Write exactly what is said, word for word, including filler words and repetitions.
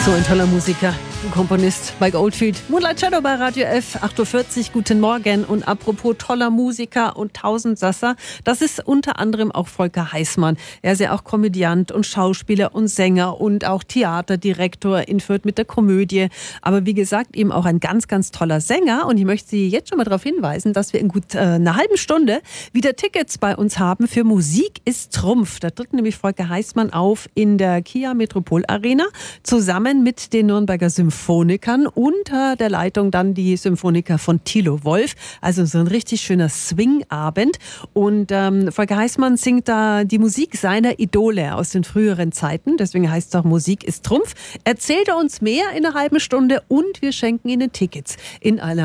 So ein toller Musiker, ein Komponist bei Goldfield. Moonlight Shadow bei Radio F, acht Uhr vierzig, guten Morgen. Und apropos toller Musiker und Tausendsasser, das ist unter anderem auch Volker Heißmann. Er ist ja auch Komödiant und Schauspieler und Sänger und auch Theaterdirektor in Fürth mit der Komödie. Aber wie gesagt, eben auch ein ganz, ganz toller Sänger. Und ich möchte Sie jetzt schon mal darauf hinweisen, dass wir in gut äh, einer halben Stunde wieder Tickets bei uns haben für Musik ist Trumpf. Da tritt nämlich Volker Heißmann auf in der Kia Metropol Arena zusammen mit den Nürnberger Symphonikern, unter der Leitung dann die Symphoniker von Thilo Wolf. Also so ein richtig schöner Swing-Abend. Und ähm, Volker Heißmann singt da die Musik seiner Idole aus den früheren Zeiten. Deswegen heißt es auch Musik ist Trumpf. Erzählt er uns mehr in einer halben Stunde und wir schenken Ihnen Tickets in einer